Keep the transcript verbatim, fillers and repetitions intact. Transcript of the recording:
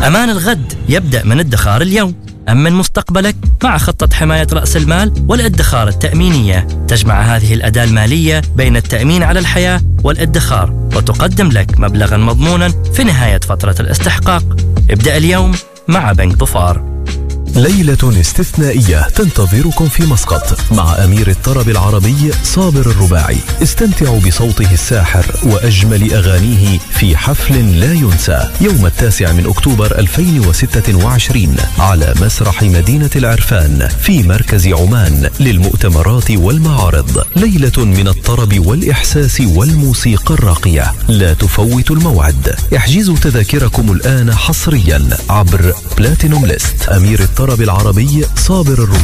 أمان الغد يبدأ من ادخار اليوم. أمن مستقبلك مع خطة حماية رأس المال والادخار التأمينية. تجمع هذه الأداة المالية بين التأمين على الحياة والادخار، وتقدم لك مبلغا مضمونا في نهاية فترة الاستحقاق. ابدأ اليوم مع بنك ظفار. ليلة استثنائية تنتظركم في مسقط مع أمير الطرب العربي صابر الرباعي. استمتعوا بصوته الساحر وأجمل أغانيه في حفل لا ينسى يوم التاسع من أكتوبر ألفين وستة وعشرين على مسرح مدينة العرفان في مركز عمان للمؤتمرات والمعارض. ليلة من الطرب والإحساس والموسيقى الراقية، لا تفوتوا الموعد. احجزوا تذاكركم الآن حصريا عبر بلاتينوم ليست. أمير الطرب العربي صابر الرباعي.